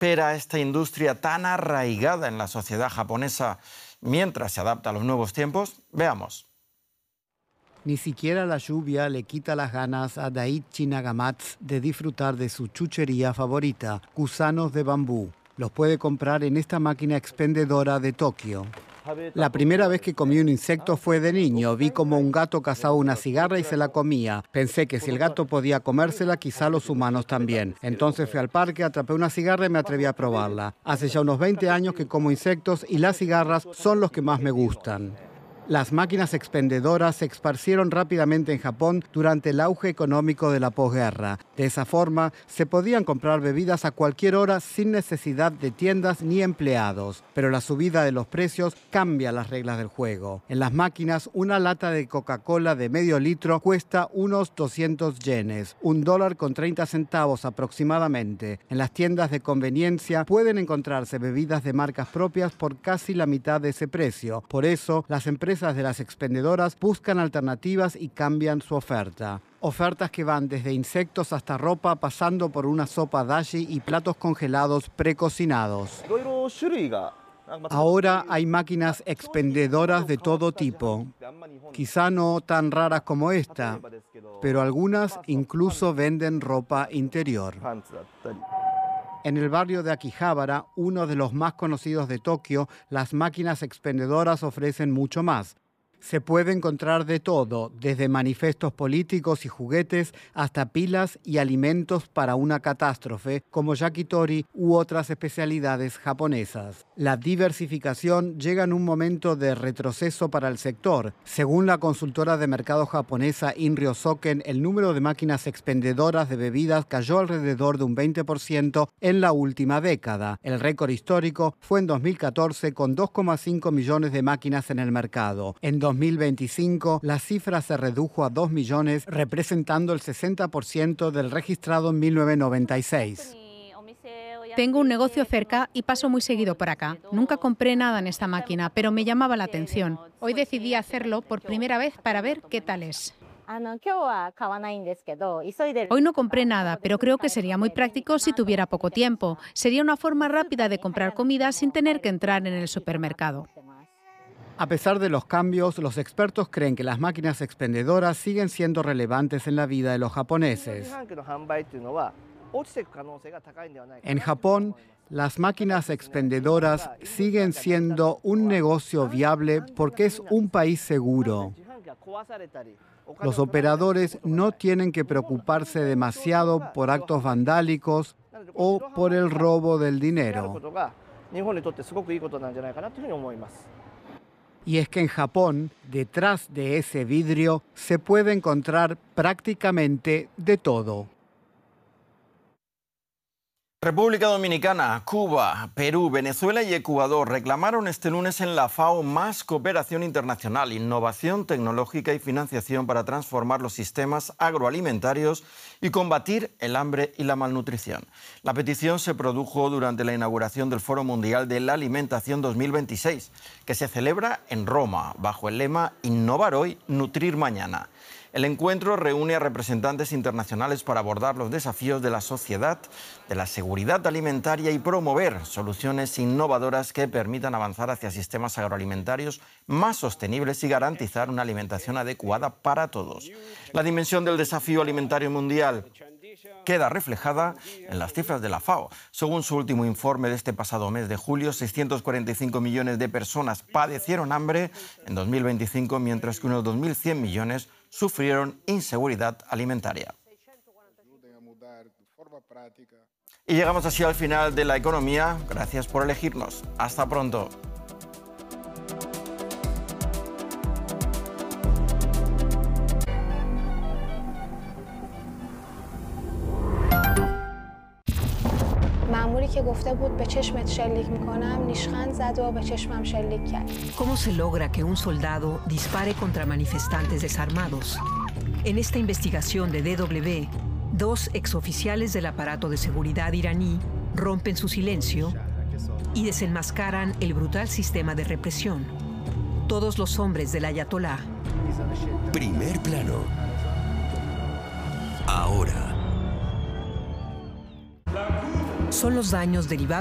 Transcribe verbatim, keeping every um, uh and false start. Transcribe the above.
espera esta industria tan arraigada en la sociedad japonesa mientras se adapta a los nuevos tiempos? Veamos. Ni siquiera la lluvia le quita las ganas a Daichi Nagamatsu de disfrutar de su chuchería favorita, gusanos de bambú. Los puede comprar en esta máquina expendedora de Tokio. La primera vez que comí un insecto fue de niño. Vi como un gato cazaba una cigarra y se la comía. Pensé que si el gato podía comérsela, quizá los humanos también. Entonces fui al parque, atrapé una cigarra y me atreví a probarla. Hace ya unos veinte años que como insectos y las cigarras son los que más me gustan. Las máquinas expendedoras se esparcieron rápidamente en Japón durante el auge económico de la posguerra. De esa forma, se podían comprar bebidas a cualquier hora sin necesidad de tiendas ni empleados. Pero la subida de los precios cambia las reglas del juego. En las máquinas, una lata de Coca-Cola de medio litro cuesta unos doscientos yenes, un dólar con treinta centavos aproximadamente. En las tiendas de conveniencia pueden encontrarse bebidas de marcas propias por casi la mitad de ese precio. Por eso, las empresas de las expendedoras buscan alternativas y cambian su oferta. Ofertas que van desde insectos hasta ropa, pasando por una sopa dashi y platos congelados precocinados. Ahora hay máquinas expendedoras de todo tipo. Quizá no tan raras como esta, pero algunas incluso venden ropa interior. En el barrio de Akihabara, uno de los más conocidos de Tokio, las máquinas expendedoras ofrecen mucho más. Se puede encontrar de todo, desde manifestos políticos y juguetes hasta pilas y alimentos para una catástrofe, como yakitori u otras especialidades japonesas. La diversificación llega en un momento de retroceso para el sector. Según la consultora de mercado japonesa Inryo Soken, el número de máquinas expendedoras de bebidas cayó alrededor de un veinte por ciento en la última década. El récord histórico fue en dos mil catorce con dos coma cinco millones de máquinas en el mercado. En dos mil veinticinco, la cifra se redujo a dos millones, representando el sesenta por ciento del registrado en mil novecientos noventa y seis. Tengo un negocio cerca y paso muy seguido por acá. Nunca compré nada en esta máquina, pero me llamaba la atención. Hoy decidí hacerlo por primera vez para ver qué tal es. Hoy no compré nada, pero creo que sería muy práctico si tuviera poco tiempo. Sería una forma rápida de comprar comida sin tener que entrar en el supermercado. A pesar de los cambios, los expertos creen que las máquinas expendedoras siguen siendo relevantes en la vida de los japoneses. En Japón, las máquinas expendedoras siguen siendo un negocio viable porque es un país seguro. Los operadores no tienen que preocuparse demasiado por actos vandálicos o por el robo del dinero. Y es que en Japón, detrás de ese vidrio, se puede encontrar prácticamente de todo. República Dominicana, Cuba, Perú, Venezuela y Ecuador reclamaron este lunes en la FAO más cooperación internacional, innovación tecnológica y financiación para transformar los sistemas agroalimentarios y combatir el hambre y la malnutrición. La petición se produjo durante la inauguración del Foro Mundial de la Alimentación dos mil veintiséis, que se celebra en Roma, bajo el lema Innovar hoy, nutrir mañana. El encuentro reúne a representantes internacionales para abordar los desafíos de la sociedad, de la seguridad alimentaria y promover soluciones innovadoras que permitan avanzar hacia sistemas agroalimentarios más sostenibles y garantizar una alimentación adecuada para todos. La dimensión del desafío alimentario mundial queda reflejada en las cifras de la FAO. Según su último informe de este pasado mes de julio, seiscientos cuarenta y cinco millones de personas padecieron hambre en dos mil veinticinco, mientras que unos dos mil cien millones sufrieron inseguridad alimentaria. Y llegamos así al final de La Economía. Gracias por elegirnos. Hasta pronto. ¿Cómo se logra que un soldado dispare contra manifestantes desarmados? En esta investigación de D W, dos exoficiales del aparato de seguridad iraní rompen su silencio y desenmascaran el brutal sistema de represión. Todos los hombres del ayatolá. Primer plano. Ahora. son los daños derivados